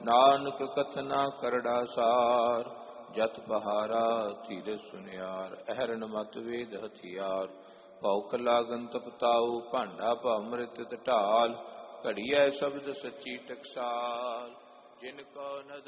ਨਾਨਕ ਕਥਨਾ ਕਰੜਾ ਸਾਰ। ਜਤ ਬਹਾਰਾ ਧੀਰਜ ਸੁਨਿਆਰ, ਅਹਰਣ ਮਤ ਵੇਦ ਹਥਿਆਰ। ਭੌਖ ਲਾਗਨ ਤਪਤਾਉ, ਭਾਂਡਾ ਭਵ ਮ੍ਰਿਤ ਢਾਲ। ਘੜੀਐ ਸ਼ਬਦ ਸੱਚੀ ਟਕਸਾਲ, ਜਿਨ ਕੋ ਨਦਰ